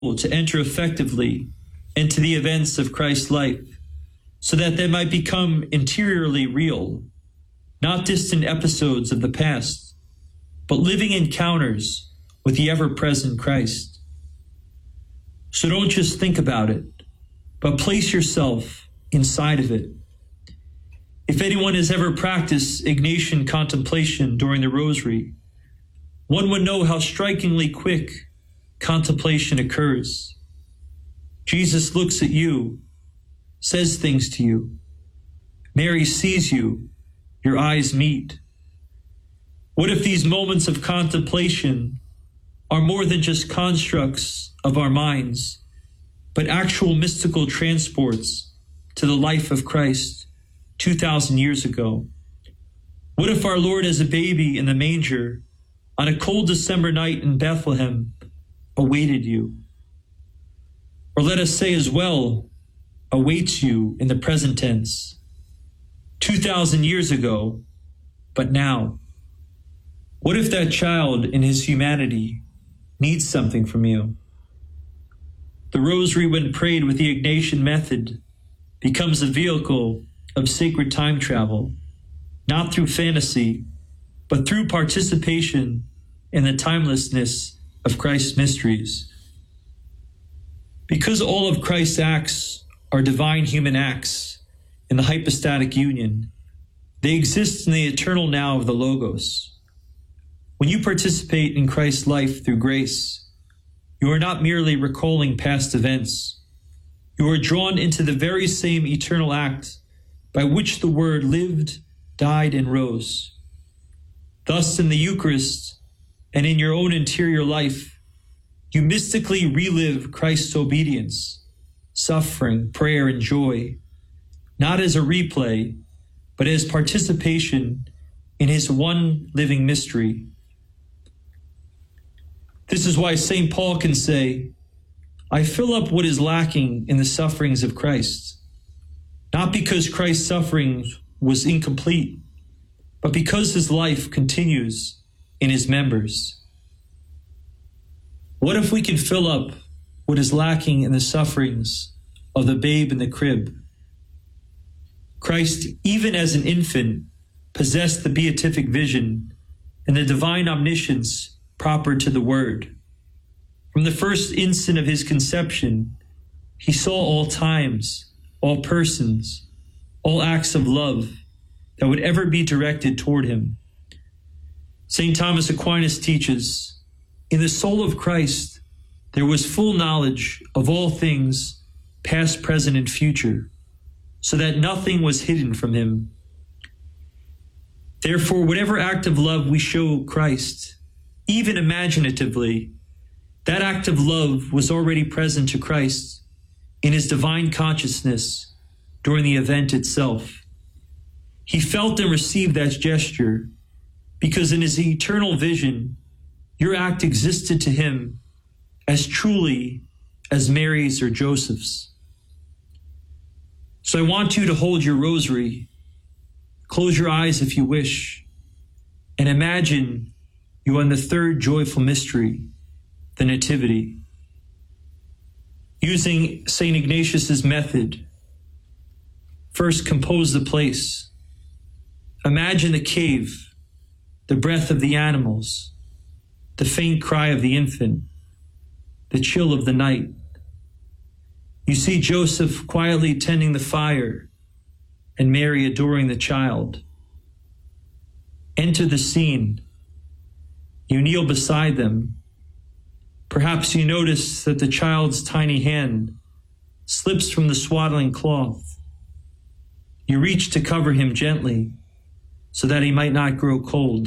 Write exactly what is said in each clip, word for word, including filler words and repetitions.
to enter effectively into the events of Christ's life, so that they might become interiorly real, not distant episodes of the past, but living encounters with the ever-present Christ. So don't just think about it, but place yourself inside of it. If anyone has ever practiced Ignatian contemplation during the Rosary, one would know how strikingly quick contemplation occurs. Jesus looks at you, says things to you. Mary sees you, your eyes meet. What if these moments of contemplation are more than just constructs of our minds, but actual mystical transports to the life of Christ two thousand years ago? What if our Lord as a baby in the manger on a cold December night in Bethlehem awaited you? Or let us say as well, awaits you in the present tense, two thousand years ago, but now. What if that child in his humanity needs something from you? The Rosary, when prayed with the Ignatian method, becomes a vehicle of sacred time travel, not through fantasy, but through participation in the timelessness of Christ's mysteries. Because all of Christ's acts are divine human acts in the hypostatic union, they exist in the eternal now of the Logos. When you participate in Christ's life through grace, you are not merely recalling past events. You are drawn into the very same eternal act by which the Word lived, died, and rose. Thus, in the Eucharist and in your own interior life, you mystically relive Christ's obedience, suffering, prayer, and joy, not as a replay, but as participation in his one living mystery. This is why Saint Paul can say, I fill up what is lacking in the sufferings of Christ, not because Christ's suffering was incomplete, but because his life continues in his members. What if we can fill up what is lacking in the sufferings of the babe in the crib? Christ, even as an infant, possessed the beatific vision and the divine omniscience proper to the Word. From the first instant of his conception, he saw all times, all persons, all acts of love that would ever be directed toward him. Saint Thomas Aquinas teaches, in the soul of Christ, there was full knowledge of all things, past, present, and future, so that nothing was hidden from him. Therefore, whatever act of love we show Christ, even imaginatively, that act of love was already present to Christ in his divine consciousness during the event itself. He felt and received that gesture because in his eternal vision, your act existed to him as truly as Mary's or Joseph's. So I want you to hold your rosary, close your eyes if you wish, and imagine you are in the third joyful mystery, the Nativity. Using Saint Ignatius's method, first compose the place. Imagine the cave, the breath of the animals, the faint cry of the infant, the chill of the night. You see Joseph quietly tending the fire and Mary adoring the child. Enter the scene. You kneel beside them. Perhaps you notice that the child's tiny hand slips from the swaddling cloth. You reach to cover him gently so that he might not grow cold.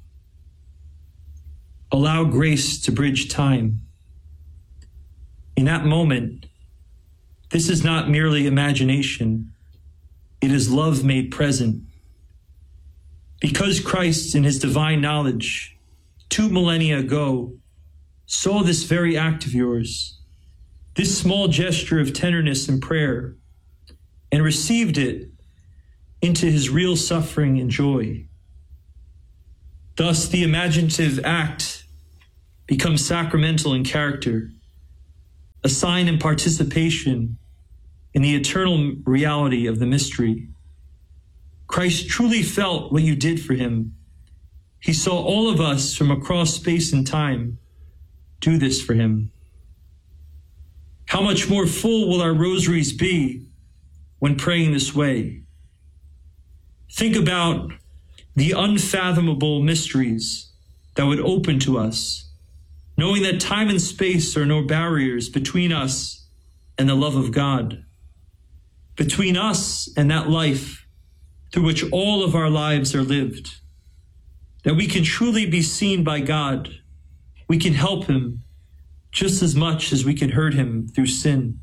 Allow grace to bridge time. In that moment, this is not merely imagination. It is love made present. Because Christ, in his divine knowledge, two millennia ago, saw this very act of yours, this small gesture of tenderness and prayer, and received it into his real suffering and joy. Thus, the imaginative act becomes sacramental in character. a sign and participation in the eternal reality of the mystery. Christ truly felt what you did for him. He saw all of us from across space and time do this for him. How much more full will our rosaries be when praying this way? Think about the unfathomable mysteries that would open to us, knowing that time and space are no barriers between us and the love of God, between us and that life through which all of our lives are lived, that we can truly be seen by God. We can help him just as much as we can hurt him through sin.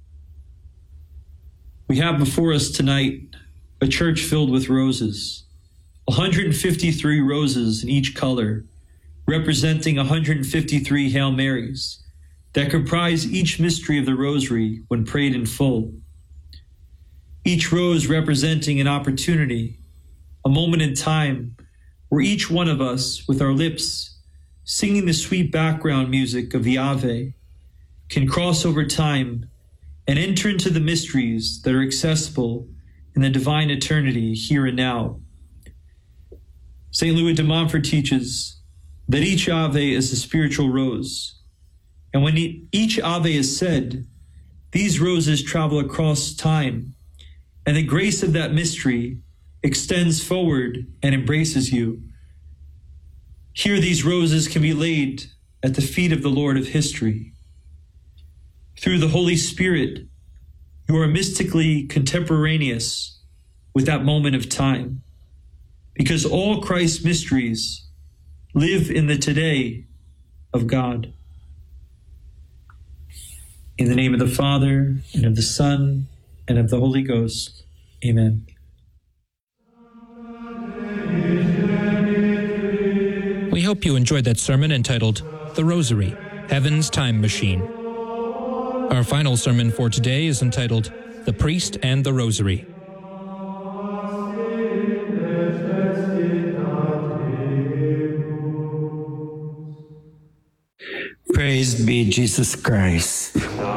We have before us tonight a church filled with roses, one hundred fifty-three roses in each color, representing one hundred fifty-three Hail Marys that comprise each mystery of the rosary when prayed in full. Each rose representing an opportunity, a moment in time where each one of us, with our lips singing the sweet background music of the Ave, can cross over time and enter into the mysteries that are accessible in the divine eternity here and now. Saint Louis de Montfort teaches that each Ave is a spiritual rose, and when each Ave is said, these roses travel across time, and the grace of that mystery extends forward and embraces you. Here these roses can be laid at the feet of the Lord of history. Through the Holy Spirit, you are mystically contemporaneous with that moment of time, because all Christ's mysteries live in the today of God. In the name of the Father, and of the Son, and of the Holy Ghost. Amen. We hope you enjoyed that sermon entitled The Rosary, Heaven's Time Machine. Our final sermon for today is entitled The Priest and the Rosary. Praised be Jesus Christ.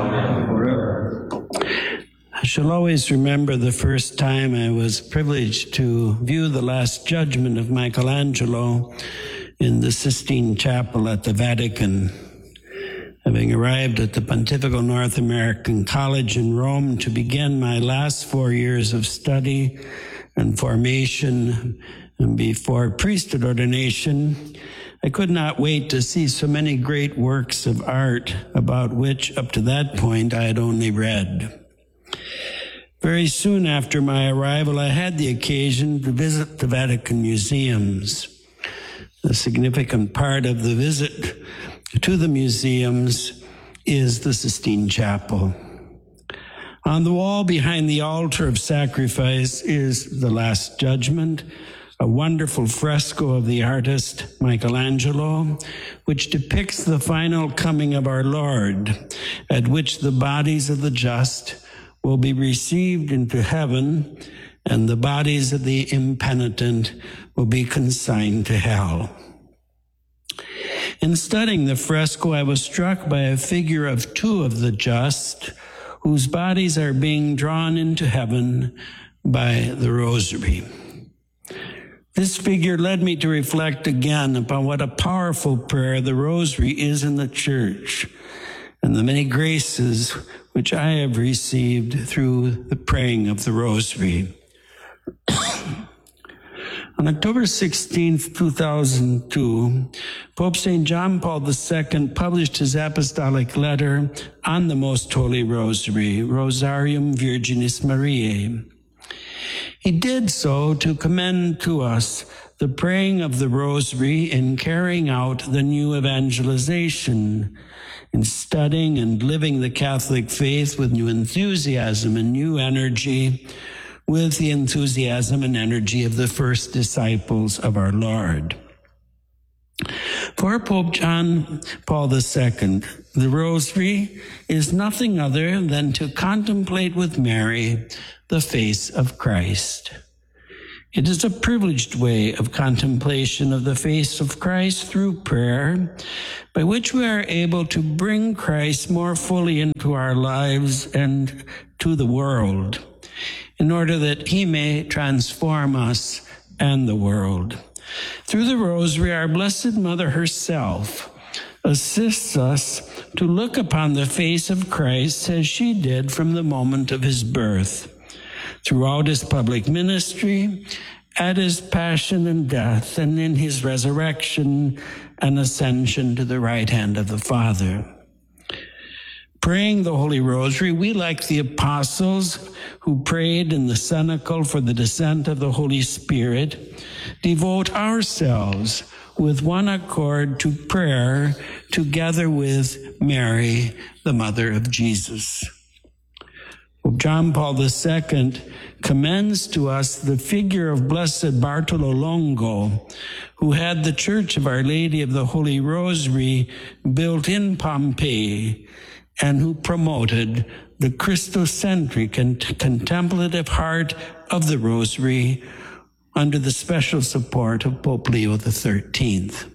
I shall always remember the first time I was privileged to view the Last Judgment of Michelangelo in the Sistine Chapel at the Vatican. Having arrived at the Pontifical North American College in Rome to begin my last four years of study and formation and before priesthood ordination, I could not wait to see so many great works of art about which up to that point I had only read. Very soon after my arrival, I had the occasion to visit the Vatican museums. A significant part of the visit to the museums is the Sistine Chapel. On the wall behind the altar of sacrifice is the Last Judgment, a wonderful fresco of the artist Michelangelo, which depicts the final coming of our Lord, at which the bodies of the just will be received into heaven, and the bodies of the impenitent will be consigned to hell. In studying the fresco, I was struck by a figure of two of the just, whose bodies are being drawn into heaven by the rosary. This figure led me to reflect again upon what a powerful prayer the rosary is in the church, and the many graces which I have received through the praying of the rosary. On October sixteenth, two thousand two, Pope Saint John Paul the Second published his apostolic letter on the Most Holy Rosary, Rosarium Virginis Mariae. He did so to commend to us the praying of the rosary in carrying out the new evangelization, in studying and living the Catholic faith with new enthusiasm and new energy, with the enthusiasm and energy of the first disciples of our Lord. For Pope John Paul the Second, the rosary is nothing other than to contemplate with Mary the face of Christ. It is a privileged way of contemplation of the face of Christ through prayer, by which we are able to bring Christ more fully into our lives and to the world, in order that he may transform us and the world. Through the Rosary, our Blessed Mother herself assists us to look upon the face of Christ as she did from the moment of his birth, throughout his public ministry, at his passion and death, and in his resurrection and ascension to the right hand of the Father. Praying the Holy Rosary, we, like the apostles who prayed in the cenacle for the descent of the Holy Spirit, devote ourselves with one accord to prayer together with Mary, the mother of Jesus. Pope John Paul the Second commends to us the figure of Blessed Bartolo Longo, who had the Church of Our Lady of the Holy Rosary built in Pompeii, and who promoted the Christocentric and contemplative heart of the Rosary under the special support of Pope Leo the Thirteenth.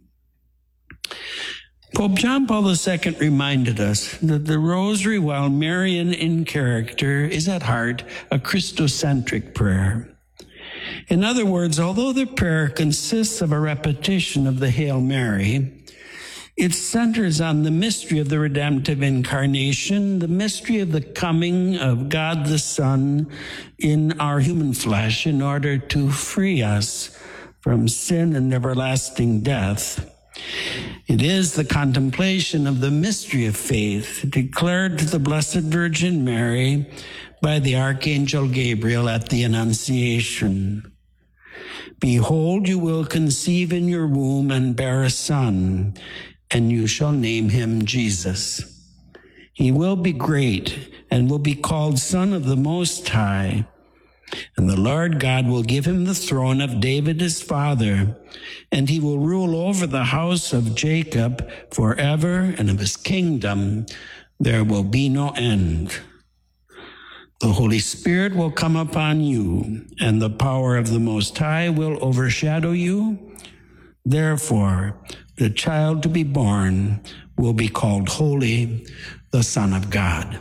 Pope John Paul the Second reminded us that the Rosary, while Marian in character, is at heart a Christocentric prayer. In other words, although the prayer consists of a repetition of the Hail Mary, it centers on the mystery of the redemptive incarnation, the mystery of the coming of God the Son in our human flesh in order to free us from sin and everlasting death. It is the contemplation of the mystery of faith declared to the Blessed Virgin Mary by the Archangel Gabriel at the Annunciation. Behold, you will conceive in your womb and bear a son, and you shall name him Jesus. He will be great and will be called Son of the Most High. And the Lord God will give him the throne of David his father, and he will rule over the house of Jacob forever, and of his kingdom there will be no end. The Holy Spirit will come upon you, and the power of the Most High will overshadow you. Therefore, the child to be born will be called Holy, the Son of God.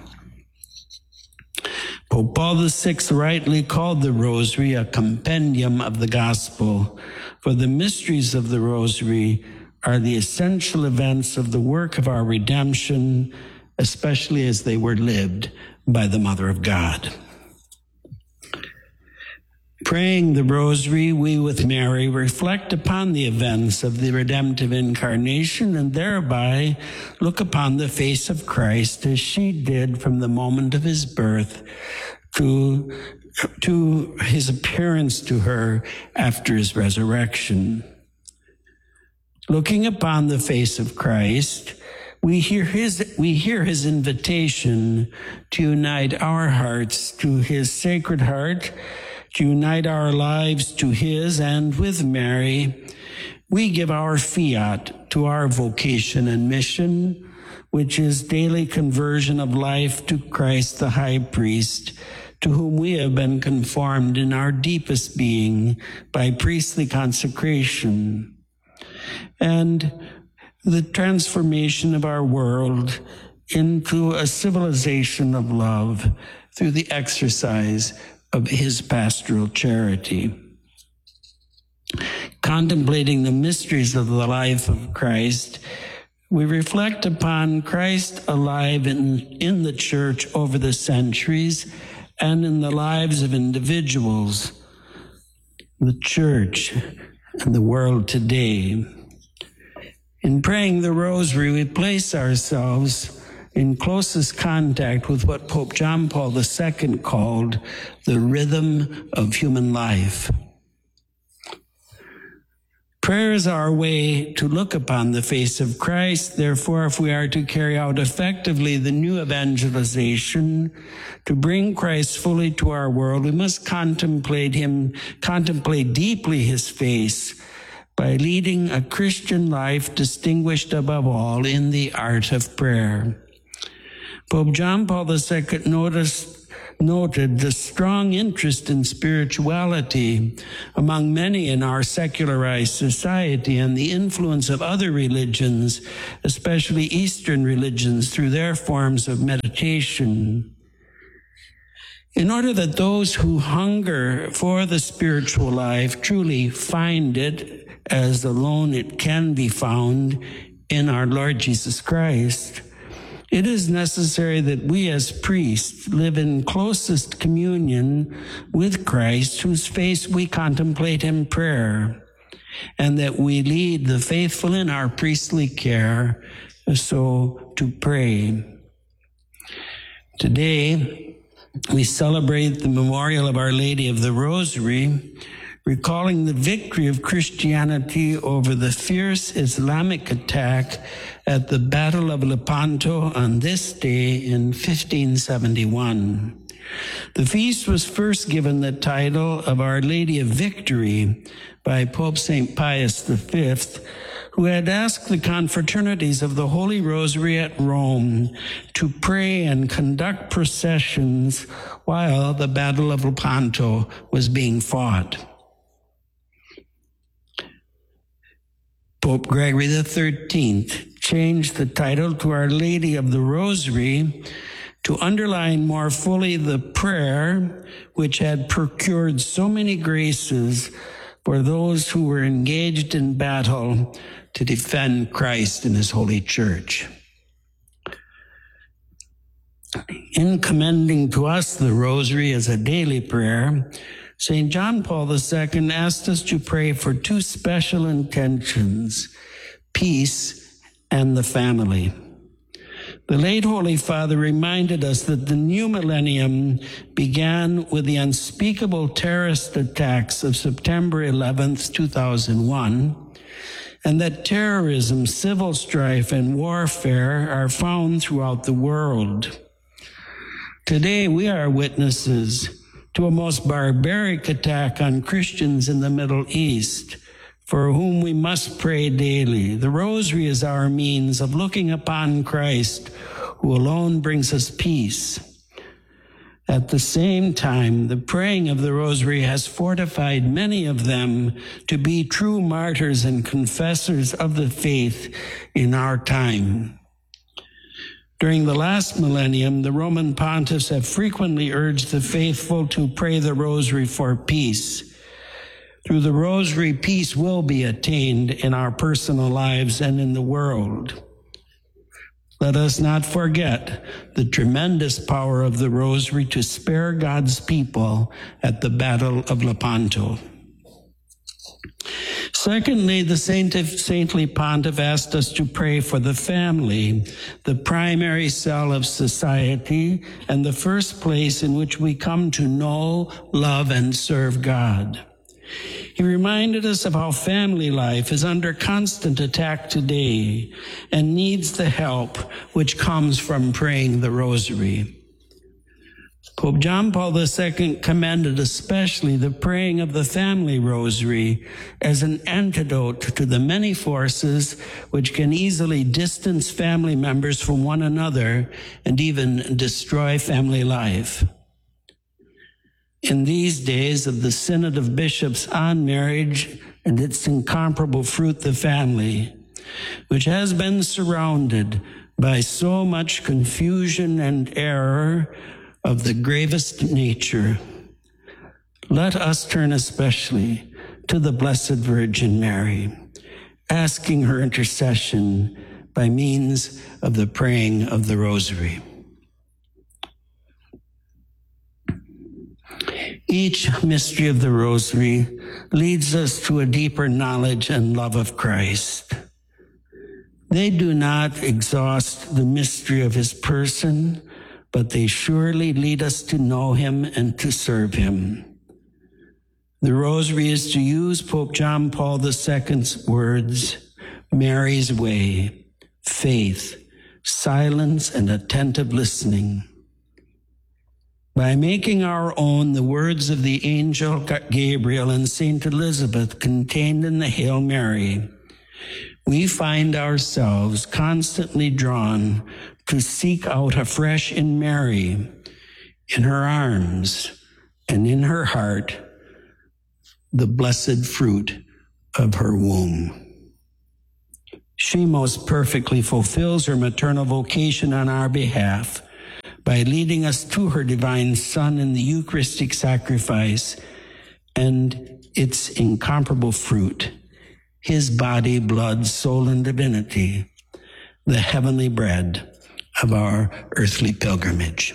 Pope Paul the Sixth rightly called the Rosary a compendium of the gospel, for the mysteries of the Rosary are the essential events of the work of our redemption, especially as they were lived by the Mother of God. Praying the Rosary, we with Mary reflect upon the events of the redemptive incarnation and thereby look upon the face of Christ as she did from the moment of his birth to, to his appearance to her after his resurrection. Looking upon the face of Christ, we hear his, we hear his invitation to unite our hearts to his Sacred Heart, to unite our lives to his, and with Mary, we give our fiat to our vocation and mission, which is daily conversion of life to Christ the High Priest, to whom we have been conformed in our deepest being by priestly consecration, and the transformation of our world into a civilization of love through the exercise of his pastoral charity. Contemplating the mysteries of the life of Christ, we reflect upon Christ alive in, in the church over the centuries and in the lives of individuals, the church, and the world today. In praying the Rosary, we place ourselves in closest contact with what Pope John Paul the Second called the rhythm of human life. Prayer is our way to look upon the face of Christ. Therefore, if we are to carry out effectively the new evangelization, to bring Christ fully to our world, we must contemplate him, contemplate deeply his face by leading a Christian life distinguished above all in the art of prayer. Pope John Paul the Second noticed, noted the strong interest in spirituality among many in our secularized society and the influence of other religions, especially Eastern religions, through their forms of meditation. In order that those who hunger for the spiritual life truly find it, as alone it can be found in our Lord Jesus Christ, it is necessary that we as priests live in closest communion with Christ, whose face we contemplate in prayer, and that we lead the faithful in our priestly care so to pray. Today, we celebrate the memorial of Our Lady of the Rosary, recalling the victory of Christianity over the fierce Islamic attack at the Battle of Lepanto on this day in fifteen seventy-one. The feast was first given the title of Our Lady of Victory by Pope Saint Pius the Fifth, who had asked the confraternities of the Holy Rosary at Rome to pray and conduct processions while the Battle of Lepanto was being fought. Pope Gregory the Thirteenth changed the title to Our Lady of the Rosary to underline more fully the prayer which had procured so many graces for those who were engaged in battle to defend Christ and his holy church. In commending to us the Rosary as a daily prayer, Saint John Paul the Second asked us to pray for two special intentions: peace and the family. The late Holy Father reminded us that the new millennium began with the unspeakable terrorist attacks of September eleventh, two thousand one, and that terrorism, civil strife, and warfare are found throughout the world. Today, we are witnesses to a most barbaric attack on Christians in the Middle East, for whom we must pray daily. The Rosary is our means of looking upon Christ, who alone brings us peace. At the same time, the praying of the Rosary has fortified many of them to be true martyrs and confessors of the faith in our time. During the last millennium, the Roman pontiffs have frequently urged the faithful to pray the Rosary for peace. Through the Rosary, peace will be attained in our personal lives and in the world. Let us not forget the tremendous power of the Rosary to spare God's people at the Battle of Lepanto. Secondly, the saintly pontiff asked us to pray for the family, the primary cell of society, and the first place in which we come to know, love, and serve God. He reminded us of how family life is under constant attack today and needs the help which comes from praying the Rosary. Pope John Paul the Second commended especially the praying of the family rosary as an antidote to the many forces which can easily distance family members from one another and even destroy family life. In these days of the Synod of Bishops on marriage and its incomparable fruit, the family, which has been surrounded by so much confusion and error of the gravest nature, let us turn especially to the Blessed Virgin Mary, asking her intercession by means of the praying of the Rosary. Each mystery of the Rosary leads us to a deeper knowledge and love of Christ. They do not exhaust the mystery of his person, but they surely lead us to know him and to serve him. The Rosary is to use Pope John Paul the Second's words, Mary's way, faith, silence, and attentive listening. By making our own the words of the angel Gabriel and Saint Elizabeth contained in the Hail Mary, we find ourselves constantly drawn to seek out afresh in Mary in her arms and in her heart the blessed fruit of her womb. She most perfectly fulfills her maternal vocation on our behalf by leading us to her divine Son in the Eucharistic sacrifice and its incomparable fruit, his body, blood, soul, and divinity, the heavenly bread of our earthly pilgrimage.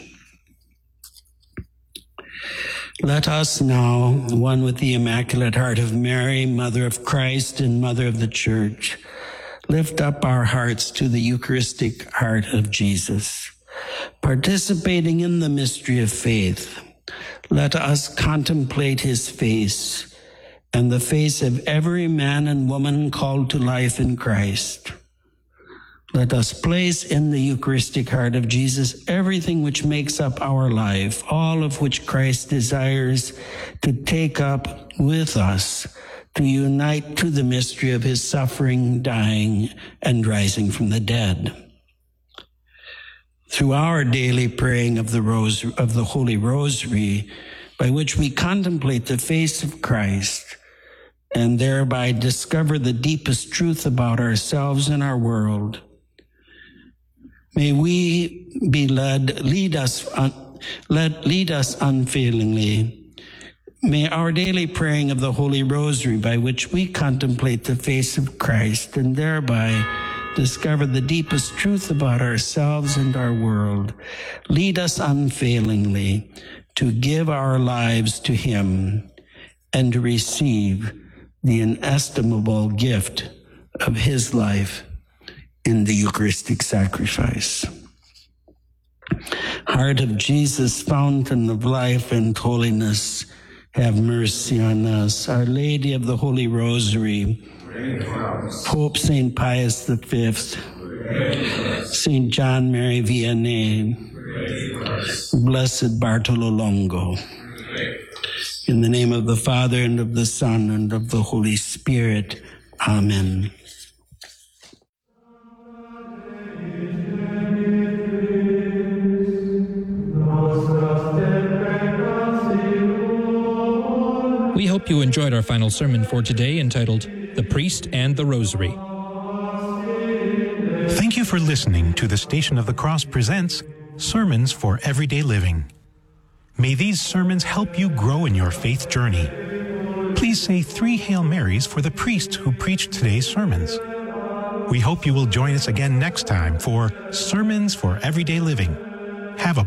Let us now, one with the Immaculate Heart of Mary, Mother of Christ and Mother of the Church, lift up our hearts to the Eucharistic heart of Jesus. Participating in the mystery of faith, let us contemplate his face and the face of every man and woman called to life in Christ. Let us place in the Eucharistic heart of Jesus everything which makes up our life, all of which Christ desires to take up with us, to unite to the mystery of his suffering, dying, and rising from the dead. Through our daily praying of the rose, of the Holy Rosary, by which we contemplate the face of Christ and thereby discover the deepest truth about ourselves and our world, may we be led, lead us, un, let, lead us unfailingly. May our daily praying of the Holy Rosary, by which we contemplate the face of Christ and thereby discover the deepest truth about ourselves and our world, lead us unfailingly to give our lives to him and to receive the inestimable gift of his life in the Eucharistic sacrifice. Heart of Jesus, fountain of life and holiness, have mercy on us. Our Lady of the Holy Rosary, Pope Saint Pius the Fifth, Saint John Mary Vianney, Blessed Bartolo Longo. In the name of the Father, and of the Son, and of the Holy Spirit. Amen. We hope you enjoyed our final sermon for today, entitled The Priest and the Rosary. Thank you for listening to the Station of the Cross presents Sermons for Everyday Living. May these sermons help you grow in your faith journey. Please say three Hail Marys for the priest who preached today's sermons. We hope you will join us again next time for Sermons for Everyday Living. Have a